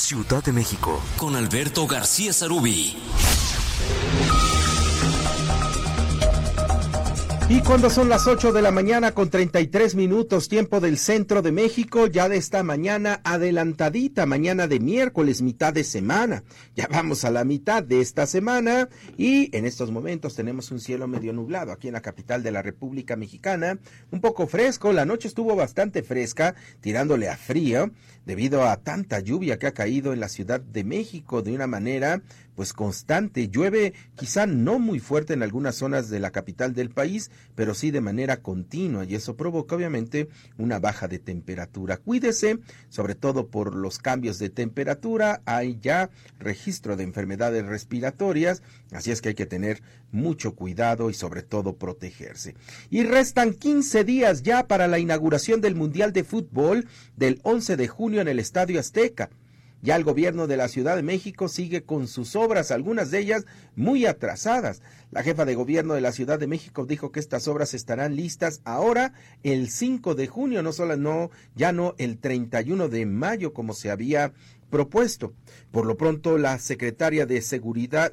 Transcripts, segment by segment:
Ciudad de México, con Alberto García Sarubí. Y cuando son las 8 de la mañana con 33 minutos, tiempo del centro de México, ya de esta mañana adelantadita, mañana de miércoles, mitad de semana. Ya vamos a la mitad de esta semana y en estos momentos tenemos un cielo medio nublado aquí en la capital de la República Mexicana, un poco fresco, la noche estuvo bastante fresca, tirándole a frío, debido a tanta lluvia que ha caído en la Ciudad de México de una manera pues constante. Llueve quizá no muy fuerte en algunas zonas de la capital del país, pero sí de manera continua, y eso provoca obviamente una baja de temperatura. Cuídese, sobre todo por los cambios de temperatura, hay ya registro de enfermedades respiratorias, así es que hay que tener mucho cuidado y sobre todo protegerse. Y restan 15 días ya para la inauguración del Mundial de Fútbol del 11 de junio en el Estadio Azteca. Ya el gobierno de la Ciudad de México sigue con sus obras, algunas de ellas muy atrasadas. La jefa de gobierno de la Ciudad de México dijo que estas obras estarán listas ahora el 5 de junio, ya no el 31 de mayo como se había propuesto. Por lo pronto, la Secretaría de Seguridad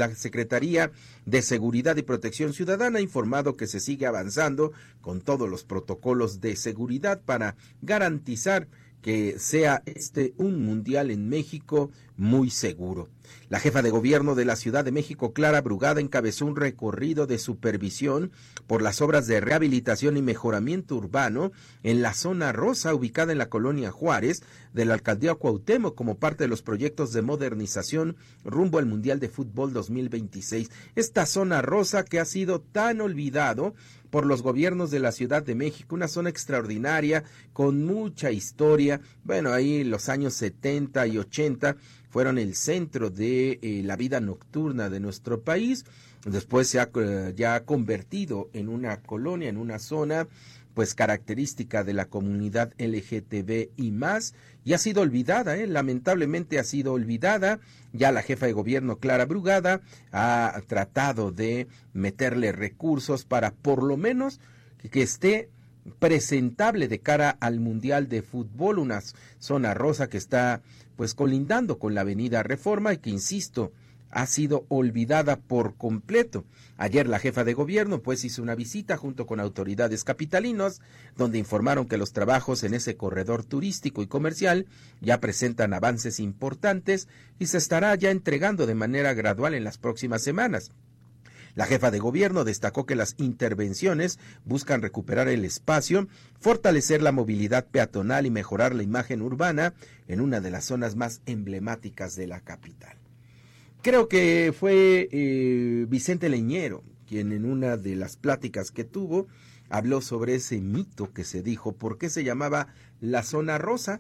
y Protección Ciudadana ha informado que se sigue avanzando con todos los protocolos de seguridad para garantizar que sea un mundial en México muy seguro. La jefa de gobierno de la Ciudad de México, Clara Brugada, encabezó un recorrido de supervisión por las obras de rehabilitación y mejoramiento urbano en la zona rosa ubicada en la colonia Juárez de la alcaldía Cuauhtémoc como parte de los proyectos de modernización rumbo al Mundial de Fútbol 2026. Esta zona rosa que ha sido tan olvidado por los gobiernos de la Ciudad de México, una zona extraordinaria con mucha historia. Bueno, ahí los años 70 y 80 fueron el centro de la vida nocturna de nuestro país. Después se ha ya convertido en una colonia, en una zona pues característica de la comunidad LGTB y más, y ha sido olvidada, lamentablemente ha sido olvidada. Ya la jefa de gobierno, Clara Brugada, ha tratado de meterle recursos para por lo menos que esté presentable de cara al Mundial de Fútbol, una zona rosa que está pues colindando con la avenida Reforma y que, insisto, ha sido olvidada por completo. Ayer la jefa de gobierno pues hizo una visita junto con autoridades capitalinos, donde informaron que los trabajos en ese corredor turístico y comercial ya presentan avances importantes y se estará ya entregando de manera gradual en las próximas semanas. La jefa de gobierno destacó que las intervenciones buscan recuperar el espacio, fortalecer la movilidad peatonal y mejorar la imagen urbana en una de las zonas más emblemáticas de la capital. Creo que fue Vicente Leñero quien en una de las pláticas que tuvo habló sobre ese mito que se dijo, ¿por qué se llamaba la zona rosa?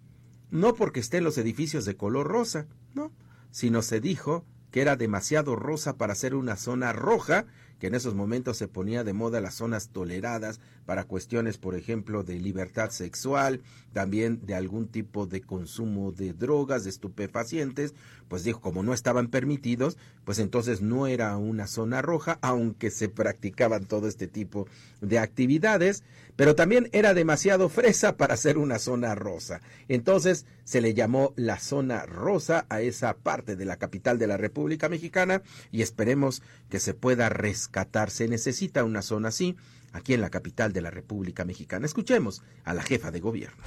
No porque estén los edificios de color rosa, no, sino se dijo que era demasiado rosa para ser una zona roja, que en esos momentos se ponía de moda las zonas toleradas para cuestiones, por ejemplo, de libertad sexual, también de algún tipo de consumo de drogas, de estupefacientes. Pues dijo, como no estaban permitidos, pues entonces no era una zona roja, aunque se practicaban todo este tipo de actividades, pero también era demasiado fresa para ser una zona rosa. Entonces se le llamó la zona rosa a esa parte de la capital de la República Mexicana y esperemos que se pueda rescatar. Se necesita una zona así aquí en la capital de la República Mexicana. Escuchemos a la jefa de gobierno.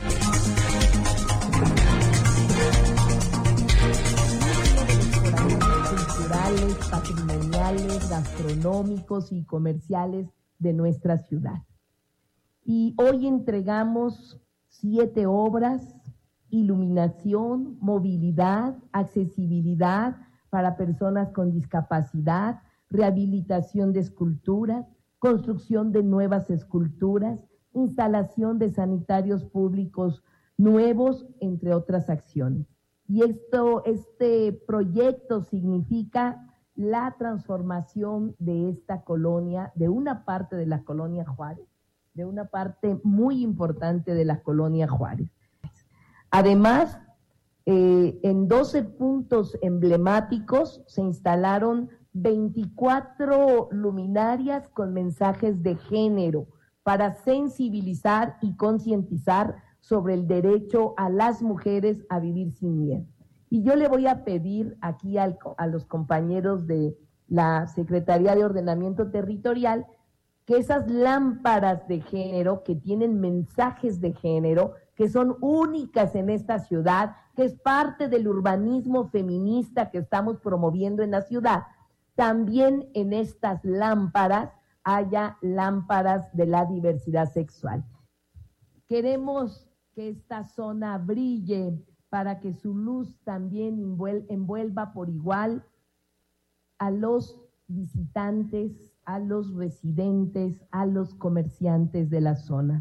Culturales, patrimoniales, gastronómicos y comerciales de nuestra ciudad. Y hoy entregamos 7 obras: iluminación, movilidad, accesibilidad para personas con discapacidad, rehabilitación de esculturas, construcción de nuevas esculturas, instalación de sanitarios públicos nuevos, entre otras acciones. Y este proyecto significa la transformación de esta colonia, de una parte de la colonia Juárez, de una parte muy importante de la colonia Juárez. Además, en 12 puntos emblemáticos se instalaron 24 luminarias con mensajes de género para sensibilizar y concientizar sobre el derecho a las mujeres a vivir sin miedo. Y yo le voy a pedir aquí a los compañeros de la Secretaría de Ordenamiento Territorial que esas lámparas de género que tienen mensajes de género, que son únicas en esta ciudad, que es parte del urbanismo feminista que estamos promoviendo en la ciudad, también en estas lámparas haya lámparas de la diversidad sexual. Queremos que esta zona brille para que su luz también envuelva por igual a los visitantes, a los residentes, a los comerciantes de la zona.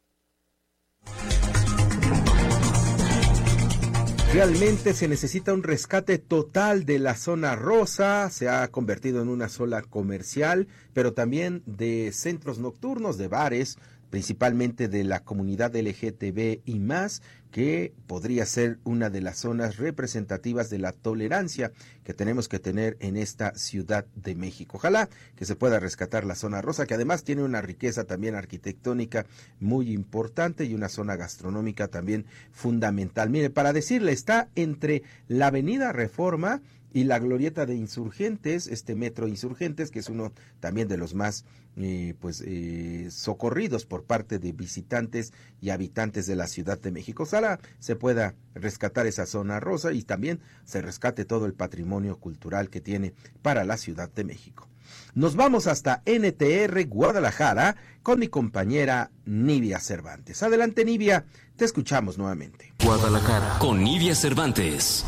Realmente se necesita un rescate total de la zona rosa, se ha convertido en una zona comercial, pero también de centros nocturnos, de bares, principalmente de la comunidad LGTB y más, que podría ser una de las zonas representativas de la tolerancia que tenemos que tener en esta Ciudad de México. Ojalá que se pueda rescatar la zona rosa, que además tiene una riqueza también arquitectónica muy importante y una zona gastronómica también fundamental. Mire, para decirle, está entre la Avenida Reforma y la glorieta de Insurgentes, este metro Insurgentes, que es uno también de los más socorridos por parte de visitantes y habitantes de la Ciudad de México. Ojalá se pueda rescatar esa zona rosa y también se rescate todo el patrimonio cultural que tiene para la Ciudad de México. Nos vamos hasta NTR Guadalajara con mi compañera Nivia Cervantes. Adelante, Nivia, te escuchamos nuevamente. Guadalajara con Nivia Cervantes.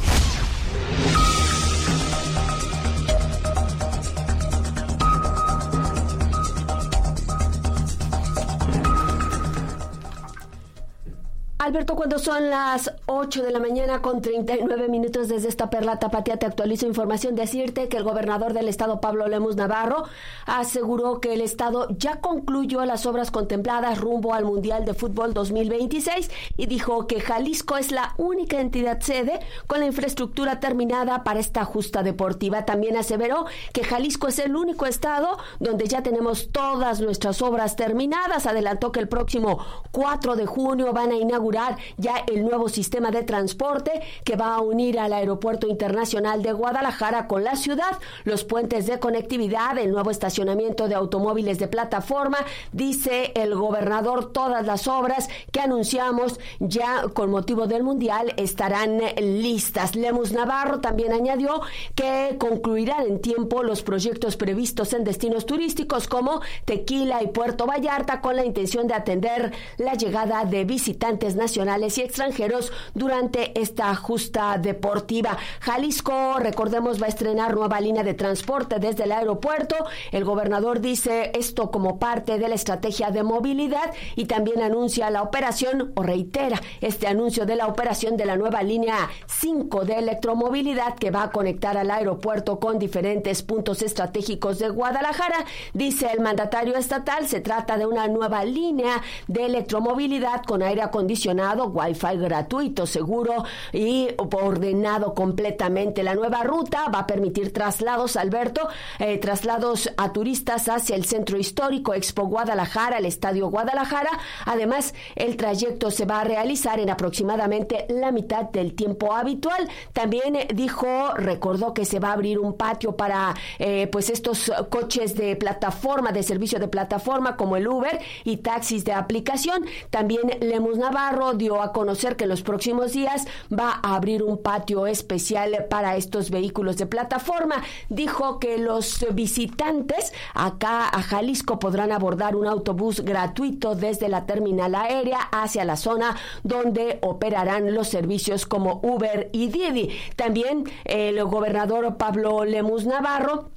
Alberto, cuando son las 8 de la mañana con 39 minutos desde esta perla tapatía, te actualizo información. Decirte que el gobernador del estado, Pablo Lemus Navarro, aseguró que el estado ya concluyó las obras contempladas rumbo al Mundial de Fútbol 2026 y dijo que Jalisco es la única entidad sede con la infraestructura terminada para esta justa deportiva. También aseveró que Jalisco es el único estado donde ya tenemos todas nuestras obras terminadas. Adelantó que el próximo 4 de junio van a inaugurar ya el nuevo sistema de transporte que va a unir al Aeropuerto Internacional de Guadalajara con la ciudad, los puentes de conectividad, el nuevo estacionamiento de automóviles de plataforma. Dice el gobernador, todas las obras que anunciamos ya con motivo del Mundial estarán listas. Lemus Navarro también añadió que concluirán en tiempo los proyectos previstos en destinos turísticos como Tequila y Puerto Vallarta, con la intención de atender la llegada de visitantes nacionales y extranjeros durante esta justa deportiva. Jalisco, recordemos, va a estrenar nueva línea de transporte desde el aeropuerto. El gobernador dice esto como parte de la estrategia de movilidad y también anuncia la operación, o reitera este anuncio de la operación de la nueva línea 5 de electromovilidad que va a conectar al aeropuerto con diferentes puntos estratégicos de Guadalajara. Dice el mandatario estatal, se trata de una nueva línea de electromovilidad con aire acondicionado, Wi-Fi gratuito, seguro y ordenado completamente. La nueva ruta va a permitir traslados, Alberto, traslados a turistas hacia el centro histórico, Expo Guadalajara, el Estadio Guadalajara. Además, el trayecto se va a realizar en aproximadamente la mitad del tiempo habitual. También recordó que se va a abrir un patio para estos coches de plataforma, de servicio de plataforma como el Uber y taxis de aplicación. También Lemus Navarro dio a conocer que en los próximos días va a abrir un patio especial para estos vehículos de plataforma. Dijo que los visitantes acá a Jalisco podrán abordar un autobús gratuito desde la terminal aérea hacia la zona donde operarán los servicios como Uber y Didi. También el gobernador Pablo Lemus Navarro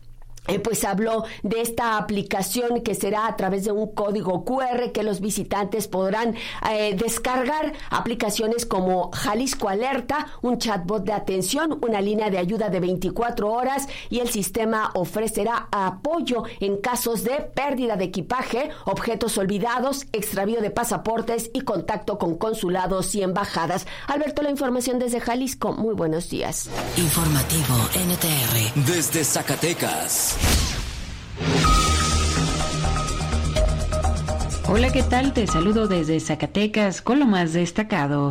habló de esta aplicación que será a través de un código QR que los visitantes podrán descargar. Aplicaciones como Jalisco Alerta, un chatbot de atención, una línea de ayuda de 24 horas y el sistema ofrecerá apoyo en casos de pérdida de equipaje, objetos olvidados, extravío de pasaportes y contacto con consulados y embajadas. Alberto, la información desde Jalisco. Muy buenos días. Informativo NTR desde Zacatecas. Hola, ¿qué tal? Te saludo desde Zacatecas con lo más destacado.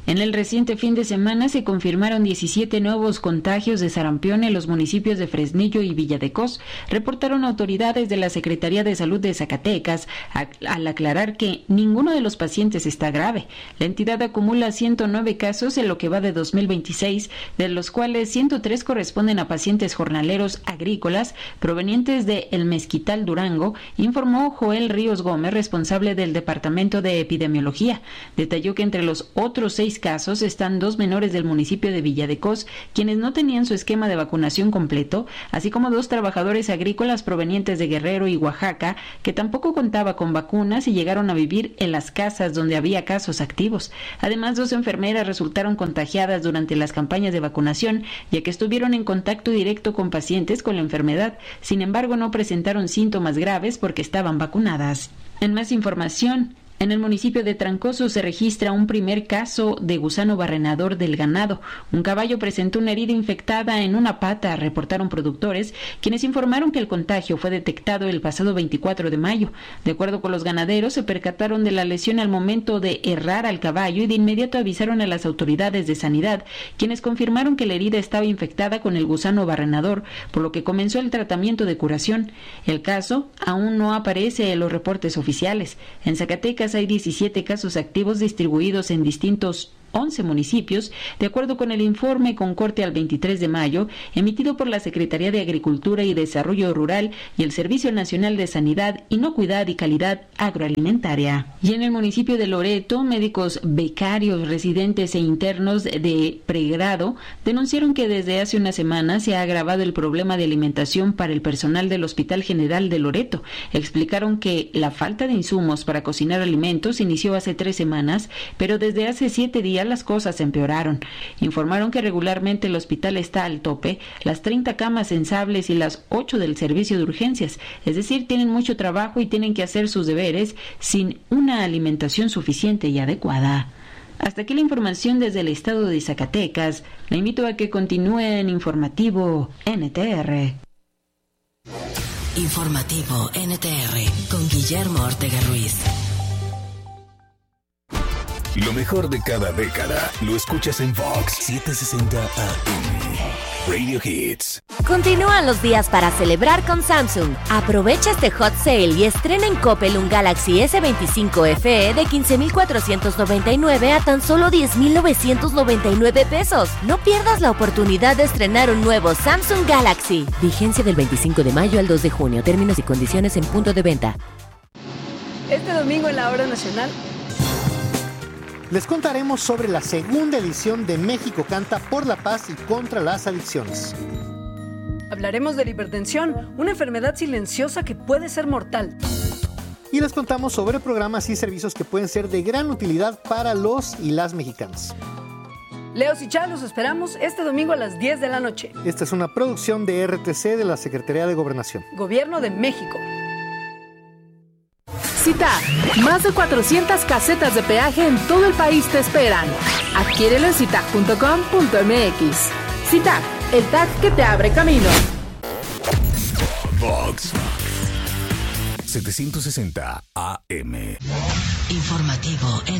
En el reciente fin de semana se confirmaron 17 nuevos contagios de sarampión en los municipios de Fresnillo y Villa de Cos, reportaron autoridades de la Secretaría de Salud de Zacatecas, al aclarar que ninguno de los pacientes está grave. La entidad acumula 109 casos en lo que va de 2026, de los cuales 103 corresponden a pacientes jornaleros agrícolas provenientes de El Mezquital, Durango, informó Joel Ríos Gómez, responsable del Departamento de Epidemiología. Detalló que entre los otros 6 casos están 2 menores del municipio de Villa de Cos, quienes no tenían su esquema de vacunación completo, así como 2 trabajadores agrícolas provenientes de Guerrero y Oaxaca, que tampoco contaba con vacunas y llegaron a vivir en las casas donde había casos activos. Además, 2 enfermeras resultaron contagiadas durante las campañas de vacunación, ya que estuvieron en contacto directo con pacientes con la enfermedad. Sin embargo, no presentaron síntomas graves porque estaban vacunadas. En más información, en el municipio de Trancoso se registra un primer caso de gusano barrenador del ganado. Un caballo presentó una herida infectada en una pata, reportaron productores, quienes informaron que el contagio fue detectado el pasado 24 de mayo. De acuerdo con los ganaderos, se percataron de la lesión al momento de herrar al caballo y de inmediato avisaron a las autoridades de sanidad, quienes confirmaron que la herida estaba infectada con el gusano barrenador, por lo que comenzó el tratamiento de curación. El caso aún no aparece en los reportes oficiales. En Zacatecas hay 17 casos activos distribuidos en distintos 11 municipios, de acuerdo con el informe con corte al 23 de mayo, emitido por la Secretaría de Agricultura y Desarrollo Rural y el Servicio Nacional de Sanidad, Inocuidad y Calidad Agroalimentaria. Y en el municipio de Loreto, médicos becarios, residentes e internos de pregrado denunciaron que desde hace una semana se ha agravado el problema de alimentación para el personal del Hospital General de Loreto. Explicaron que la falta de insumos para cocinar alimentos inició hace 3 semanas, pero desde hace 7 días las cosas empeoraron. Informaron que regularmente el hospital está al tope, las 30 camas sensables y las 8 del servicio de urgencias, es decir, tienen mucho trabajo y tienen que hacer sus deberes sin una alimentación suficiente y adecuada. Hasta aquí la información desde el estado de Zacatecas. La invito a que continúe en Informativo NTR. Informativo NTR con Guillermo Ortega Ruiz. Lo mejor de cada década lo escuchas en Vox 760 AM. Radio Hits. Continúan los días para celebrar con Samsung. Aprovecha este hot sale y estrena en Coppel un Galaxy S25 FE de 15,499 a tan solo 10,999 pesos. No pierdas la oportunidad de estrenar un nuevo Samsung Galaxy. Vigencia del 25 de mayo al 2 de junio. Términos y condiciones en punto de venta. Este domingo en la Hora Nacional les contaremos sobre la segunda edición de México Canta por la Paz y contra las adicciones. Hablaremos de la hipertensión, una enfermedad silenciosa que puede ser mortal. Y les contamos sobre programas y servicios que pueden ser de gran utilidad para los y las mexicanos. Leos y Chá, los esperamos este domingo a las 10 de la noche. Esta es una producción de RTC de la Secretaría de Gobernación. Gobierno de México. CITAG, más de 400 casetas de peaje en todo el país te esperan. Adquiérelo en citag.com.mx. CITAG, el tag que te abre camino. Vox 760 AM. Informativo